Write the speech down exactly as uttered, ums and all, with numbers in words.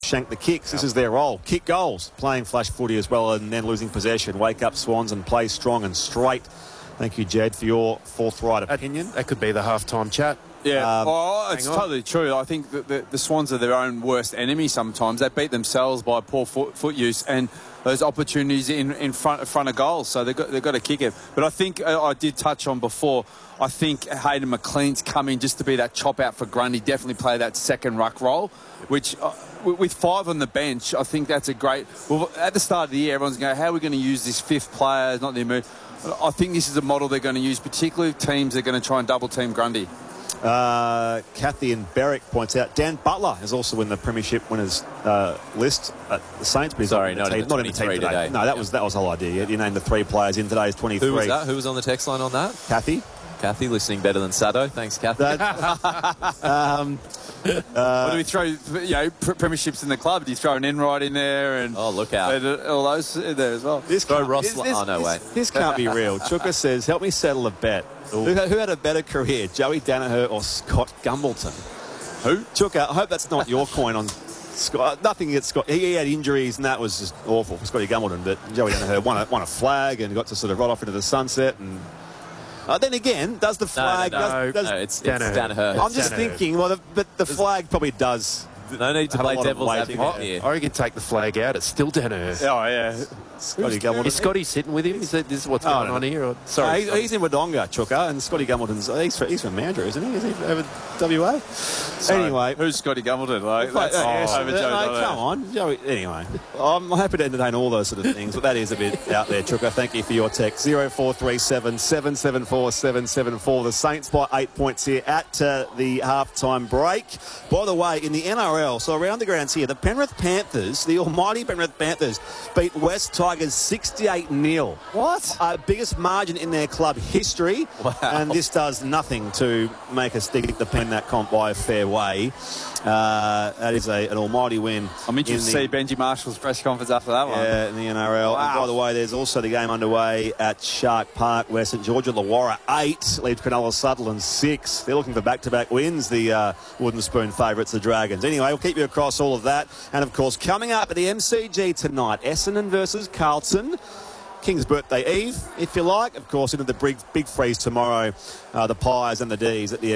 shank the kicks. This is their role. Kick goals, playing flash footy as well, and then losing possession. Wake up, Swans, and play strong and straight. Thank you, Jed, for your forthright opinion. That, that could be the halftime chat. Yeah, Um, oh, it's totally true. I think that the, the Swans are their own worst enemy sometimes. They beat themselves by poor foot, foot use and those opportunities in, in front, front of goals. So they've got, they've got to kick it. But I think uh, I did touch on before, I think Hayden McLean's coming just to be that chop out for Grundy, definitely play that second ruck role, which uh, with five on the bench, I think that's a great... Well, at the start of the year, everyone's going, how are we going to use this fifth player? It's not the move. I think this is a model they're going to use, particularly if teams are going to try and double team Grundy. Uh, Kathy and Berwick points out Dan Butler is also in the premiership winners uh, list at the Saints. But he's Sorry, not in the not team, in the not in the team twenty-three today. today. No, that Yeah. was that was the whole idea. You named the three players in today's twenty-three. Who was that? Who was on the text line on that? Kathy. Kathy, listening better than Sado. Thanks, Kathy. That, um, uh, what do we throw? You know, premierships in the club. Do you throw an Enright in there and oh, look out! And all those in there as well. This throw can't, Ross. this, this, oh no, this, wait. This can't be real. Chuka says, "Help me settle a bet. Who, who had a better career, Joey Danaher or Scott Gumbleton?" Who? Chuka, I hope that's not your coin on Scott. Nothing against Scott. He, he had injuries and that was just awful for Scotty Gumbleton. But Joey Danaher won a, won a flag and got to sort of ride off into the sunset and. Uh, then again, does the flag... No, no, no, does, does, no it's, it's Danaher. Danaher. I'm just Danaher. thinking, well, the, but the flag probably does... No need to have a play lot of devil's weight advocate in it. here. I reckon take the flag out. It's still Danaher. Oh yeah. Scotty Gumbleton. Is Scotty sitting with him? Is that this is what's Oh, going no. on here? Or, Sorry, sorry, he's, he's in Wodonga, Chuka, and Scotty Gumbleton's... He's, from- he's from Mandurah, isn't he? Is he over W A? Sorry. Anyway... Who's Scotty Gumbleton? Like, Like, that's uh, yes, over uh, Joe no, Danaher. come on. Joey, anyway, I'm happy to entertain all those sort of things, but that is a bit out there, Chuka. Thank you for your text. zero four three seven, seven seven four, seven seven four. The Saints by eight points here at uh, the half-time break. By the way, in the N R L, so around the grounds here, the Penrith Panthers, the almighty Penrith Panthers, beat West Tigers sixty-eight nil. What? Uh, biggest margin in their club history. Wow. And this does nothing to make us think the pen that comp by a fair way. Uh, that is a, an almighty win. I'm interested to in see Benji Marshall's press conference after that one. Yeah, in the N R L. Wow. And by the way, there's also the game underway at Shark Park where St George Illawarra eight leads Cronulla Sutherland six. They're looking for back-to-back wins, the uh, Wooden Spoon favourites, the Dragons. Anyway, we'll keep you across all of that. And, of course, coming up at the M C G tonight, Essendon versus Carlton. King's birthday eve, if you like. Of course, into the big, big freeze tomorrow, uh, the Pies and the D's at the